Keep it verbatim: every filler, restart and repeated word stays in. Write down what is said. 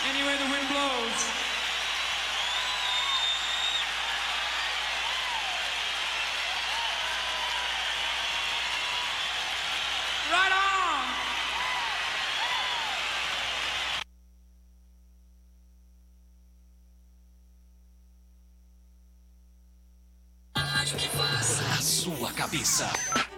Anyway the wind blows. Right on! A sua cabeça.